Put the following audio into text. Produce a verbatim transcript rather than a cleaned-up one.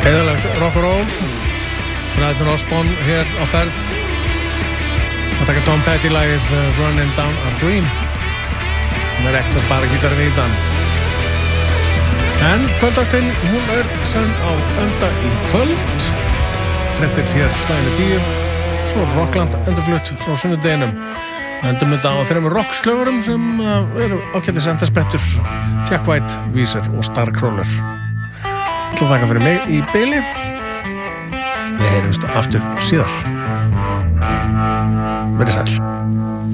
Heiðalegt rock'n'roll Bræðin Osborne hér á ferð að taka Tom Petty lagið Running Down a Dream hún er ekkert að spara gítarinn í þann en kvöldaktin hún er send á enda í kvöld fréttir hér slæðinu tíu svo Rockland endurflutt frá sunnudeginum endum þetta á þreymur rockslögurum sem eru ágætis endarsprettur Jack White, Weezer og Starcrawler Ég ætla að þakka fyrir mig í byli Við heyrumst aftur síðar Verið sæl